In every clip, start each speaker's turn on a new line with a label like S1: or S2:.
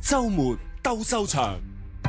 S1: 周末鬥獸場。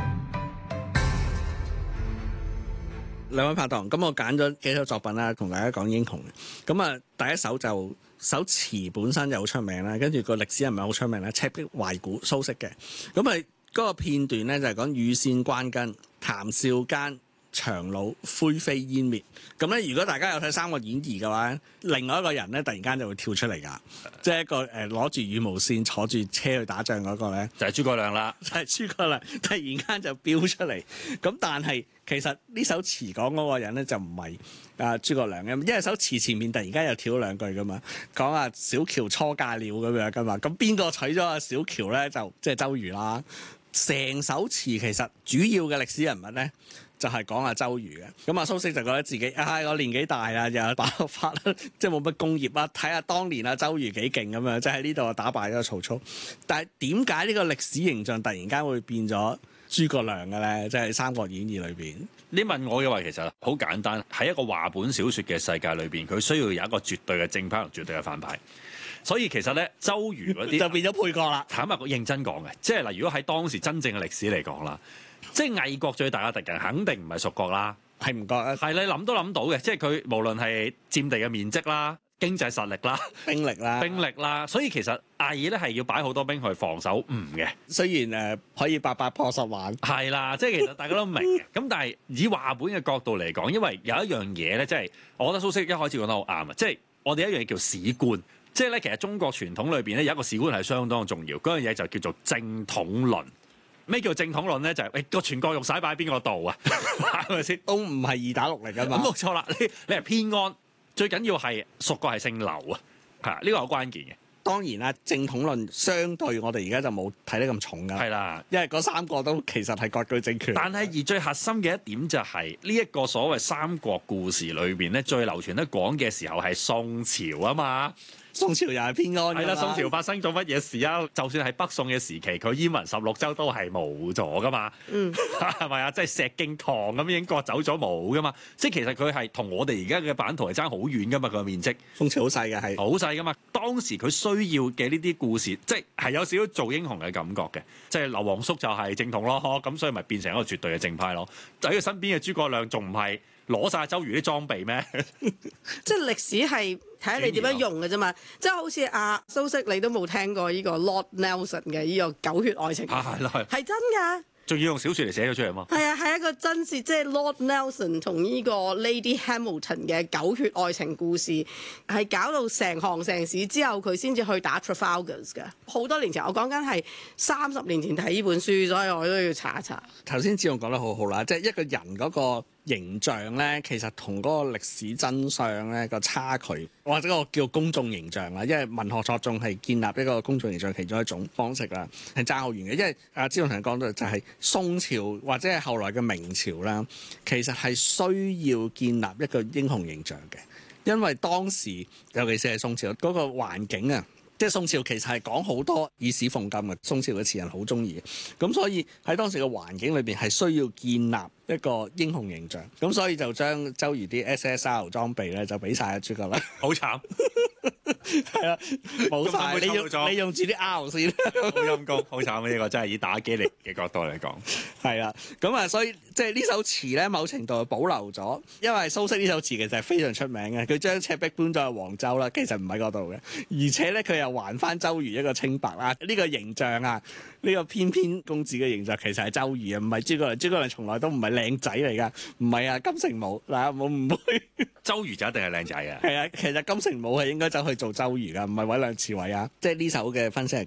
S2: 兩位拍檔，咁我揀咗幾首作品啦，同大家講英雄嘅。咁啊，第一首就首詞本身就好出名啦，跟住個歷史人物好出名啦，赤壁懷古蘇軾嘅。咁啊，嗰個片段咧就係講羽扇綸巾，談笑間，長弩灰飛煙滅。咁咧，如果大家有睇《三國演義》嘅話，另外一個人咧突然間就會跳出嚟㗎，即係一個攞住羽毛扇坐住車去打仗嗰個咧，
S3: 就係諸葛亮啦，
S2: 就係諸葛亮，突然間就飆出嚟。咁但係其實呢首詞講嗰個人咧就唔係諸葛亮嘅，因為首詞前面突然間又跳咗兩句㗎嘛，講啊小喬初嫁了咁樣㗎嘛。咁邊個娶咗阿小喬咧？就即係周瑜啦。成首詞其實主要嘅歷史人物咧，就係講阿周瑜嘅。咁啊蘇軾就覺得自己我年紀大啦，又有爆發啦，即係冇乜功業啦。睇下當年阿周瑜幾勁咁樣，即係喺呢度打敗咗曹操。但係點解呢個歷史形象突然間會變咗諸葛亮嘅咧？即係《三國演義》裏邊。
S3: 你問我嘅話，其實好簡單，喺一個話本小説嘅世界裏邊，佢需要有一個絕對嘅正派同絕對嘅反派。所以其實咧，周瑜嗰啲
S2: 就變咗配角啦。
S3: 坦白講，認真講嘅，即係嗱，如果喺當時真正嘅歷史嚟講啦，即係魏國最大嘅敵人肯定唔係蜀國啦，
S2: 係唔覺啊？
S3: 係你諗都諗到嘅，即係佢無論係佔地嘅面積啦、經濟實力啦、
S2: 兵力啦，
S3: 所以其實魏咧係要擺好多兵去防守吳嘅。
S2: 雖然可以800破10環，
S3: 係啦，即係其實大家都明嘅。咁但係以話本嘅角度嚟講，因為有一樣嘢咧，即係我覺得蘇軾一開始講得好啱啊，即係我哋一樣嘢叫史觀。即係咧，其實中國傳統裏邊咧有一個史觀係相當重要，嗰樣嘢就叫做正統論。咩叫正統論咧？就係個全國肉璽擺喺邊個度啊？係咪先？
S2: 都唔係2打6嚟㗎嘛。
S3: 咁冇錯啦，你係偏安，最緊要係蜀國係姓劉啊，係呢個好關鍵嘅。
S2: 當然啦，正統論相對我哋而家就冇睇得咁重㗎。
S3: 係啦，
S2: 因為嗰3個都其實係割據政權。
S3: 但係而最核心嘅一點就係呢一個所謂三國故事裏邊咧，最流傳得廣嘅時候係宋朝啊嘛。
S2: 宋朝又係偏安㗎嘛。
S3: 係啦，宋朝發生咗乜嘢事啊？就算係北宋嘅時期，佢燕雲16州都係冇咗噶嘛。係咪啊？即係石敬瑭咁已經割走咗冇噶嘛。即係其實佢係同我哋而家嘅版圖係爭好遠噶嘛，佢嘅面積。
S2: 宋朝好細嘅係。
S3: 好細噶嘛。當時佢需要嘅呢啲故事，即係有少少做英雄嘅感覺嘅。即係劉皇叔就係正統咯，咁所以咪變成一個絕對嘅正派咯。就喺佢身邊嘅諸葛亮仲唔係攞晒周瑜啲裝備咩？
S4: 即係歷史係睇下你點樣用嘅啫嘛。即係好似蘇軾，你都冇聽過呢個 Lord Nelson 嘅呢個狗血愛情，係真㗎。
S3: 仲要用小説嚟寫咗出嚟嘛？
S4: 係啊，係一個真事，即係 Lord Nelson 同呢個 Lady Hamilton 嘅狗血愛情故事，係搞到成行成市之後，佢先至去打 Trafalgar 㗎。好多年前，我講緊係30年前睇呢本書，所以我都要查一查。
S2: 頭先志勇講得好好啦，即係一個人嗰個形象咧，其實同嗰個歷史真相咧個差距，或者個叫公眾形象啦，因為文學作縱係建立一個公眾形象其中一種方式啦，係爭好遠嘅。因為志勇同你講到就係宋朝或者係後來嘅明朝啦，其實係需要建立一個英雄形象嘅，因為當時尤其是係宋朝嗰個環境啊。即係宋朝其實係講好多以史諷今嘅，宋朝嘅詞人好中意嘅，咁所以喺當時嘅環境裏邊係需要建立一個英雄形象，咁所以就將周瑜啲 SSR 裝備咧就俾晒阿諸葛亮，
S3: 好慘，
S2: 係啦，冇晒，你用住啲 R 先，
S3: 好陰功，好慘啊！呢個真係以打機嚟嘅角度嚟講，
S2: 係啦，咁啊，所以即係呢首詞咧，某程度保留咗，因為蘇軾呢首詞其實係非常出名嘅，佢將赤壁搬咗去黃州啦，其實唔喺嗰度嘅，而且咧佢又還翻周瑜一個清白啦，呢個形象啊，呢個翩翩公子嘅形象其實係周瑜啊，唔係諸葛亮，諸葛亮從來都唔係靚仔嚟噶，唔係啊，金城武嗱，冇誤會，
S3: 周瑜就一定係靚仔嘅。
S2: 係啊，其實金城武係應該走去做周瑜噶，唔係揾梁朝偉啊，即係呢首嘅分析係